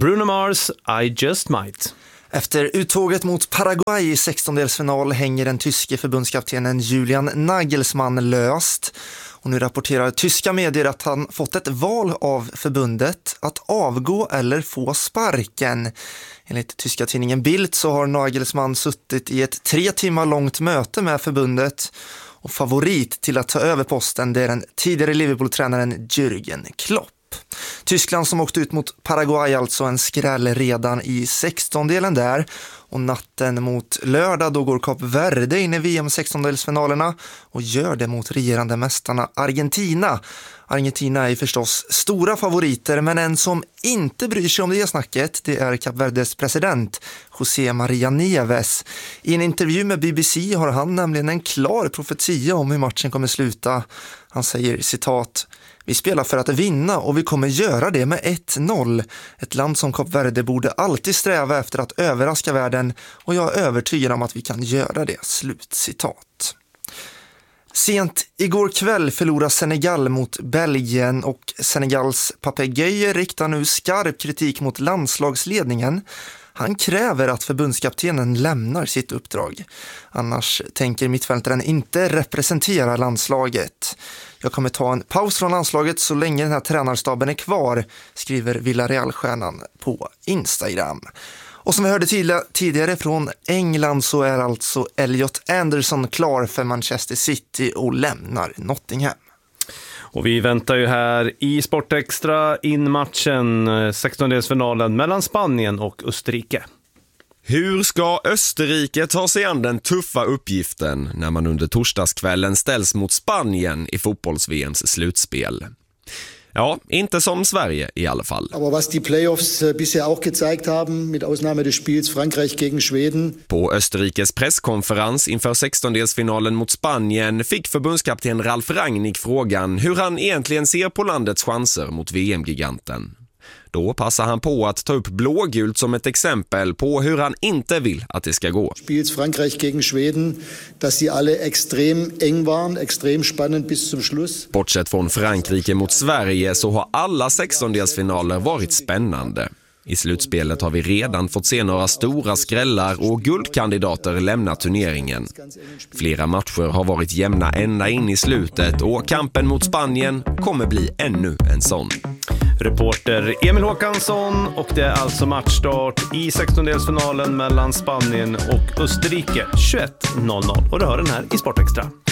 Bruno Mars, I Just Might. Efter uttåget mot Paraguay i 16-delsfinal hänger den tyske förbundskaptenen Julian Nagelsmann löst. Och nu rapporterar tyska medier att han fått ett val av förbundet att avgå eller få sparken. Enligt tyska tidningen Bild så har Nagelsmann suttit i ett 3 timmar långt möte med förbundet. Och favorit till att ta över posten det är den tidigare Liverpool-tränaren Jürgen Klopp. Tyskland som åkte ut mot Paraguay, alltså en skräll redan i 16-delen där. Och natten mot lördag då går Kap Verde in i VM 16-delsfinalerna och gör det mot regerande mästarna Argentina. Argentina är förstås stora favoriter, men en som inte bryr sig om det snacket, det är Kap Verdes president José Maria Neves. I en intervju med BBC har han nämligen en klar profetia om hur matchen kommer sluta. Han säger citat: "Vi spelar för att vinna och vi kommer göra det med 1-0. Ett land som Kap Verde borde alltid sträva efter att överraska världen och jag är övertygad om att vi kan göra det." Slutcitat. Sent igår kväll förlorar Senegal mot Belgien och Senegals Pape Gueye riktar nu skarp kritik mot landslagsledningen. Han kräver att förbundskaptenen lämnar sitt uppdrag. Annars tänker mittfältaren inte representera landslaget. "Jag kommer ta en paus från landslaget så länge den här tränarstaben är kvar", skriver Villarreal-stjärnan på Instagram. Och som vi hörde tidigare från England så är alltså Elliot Anderson klar för Manchester City och lämnar Nottingham. Och vi väntar ju här i Sportextra in matchen 16-delsfinalen mellan Spanien och Österrike. Hur ska Österrike ta sig an den tuffa uppgiften när man under torsdagskvällen ställs mot Spanien i fotbolls-VMs slutspel? Ja, inte som Sverige i alla fall. Aber was die Playoffs bisher auch gezeigt haben, mit Ausnahme des Spiels Frankreich gegen Schweden. På Österrikes presskonferens inför 16-delsfinalen mot Spanien fick förbundskapten Ralf Rangnick frågan hur han egentligen ser på landets chanser mot VM-giganten. Då passar han på att ta upp blågult som ett exempel på hur han inte vill att det ska gå. Spiels Frankreich gegen Schweden, dass sie alle extrem eng waren, extrem spannend bis zum Schluss. Bortsett från Frankrike mot Sverige så har alla 16-delsfinaler varit spännande. I slutspelet har vi redan fått se några stora skrällar och guldkandidater lämna turneringen. Flera matcher har varit jämna ända in i slutet och kampen mot Spanien kommer bli ännu en sån. Reporter Emil Håkansson, och det är alltså matchstart i 16-delsfinalen mellan Spanien och Österrike 21:00. Och du hör den här i Sportextra.